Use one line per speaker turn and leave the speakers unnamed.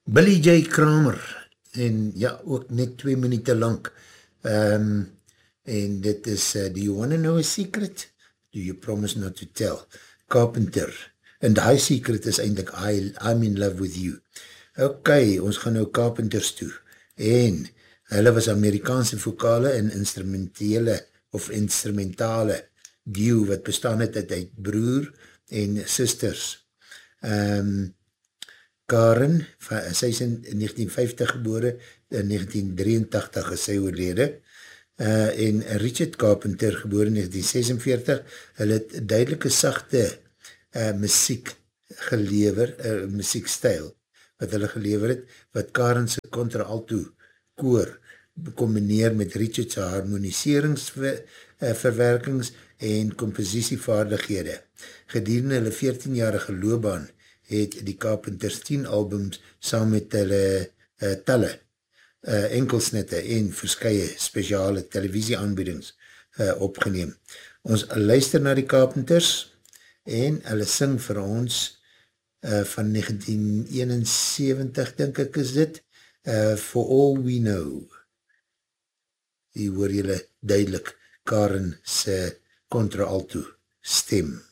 Billy J. Kramer, en ja, ook net 2 minute lang, en dit is, do you want to know a secret? Do you promise not to tell? Carpenter, en die secret is eindelijk, I'm in love with you. Ok, ons gaan nou Carpenters toe, en hulle was Amerikaanse vokale en instrumentale duo, wat bestaan het uit broer en sisters. Karen, sy is in 1950 gebore, in 1983 is sy oorlede, en Richard Carpenter, gebore in 1946, hulle het duidelike sachte muziek gelever, muziekstijl, wat hulle gelever het, wat Karense contra-alto koor combineer met Richard's harmoniseringsverwerkings en compositievaardighede. Gedurende hulle 14-jarige loopbaan het die Carpenters 10 albums saam met hulle talle, enkelsnitte en verskye speciale televisieaanbiedings opgeneem. Ons luister na die Carpenters en hulle sing vir ons van 1971, dink ek is dit, For All We Know. Hier hoor julle duidelik Karen se contra-alto stem.